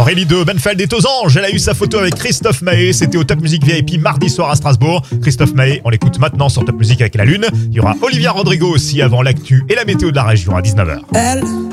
Aurélie de Benfeld est aux anges. Elle a eu sa photo avec Christophe Maé. C'était au Top Music VIP mardi soir à Strasbourg. Christophe Maé, on l'écoute maintenant sur Top Music avec la Lune. Il y aura Olivia Rodrigo aussi avant l'actu et la météo de la région à 19h.